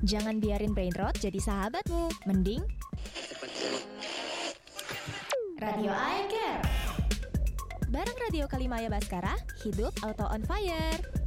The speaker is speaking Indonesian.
Jangan biarin brain rot jadi sahabatmu. Mending Radio I Care. Bareng Radio Kalimaya Baskara, hidup auto on fire.